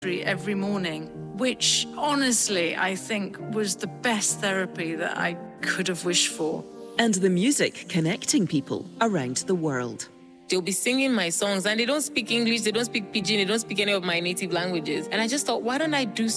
every morning, which honestly I think was the best therapy that I could have wished for. And the music connecting people around the world. They'll be singing my songs and they don't speak English, they don't speak Pidgin, they don't speak any of my native languages. And I just thought, why don't I do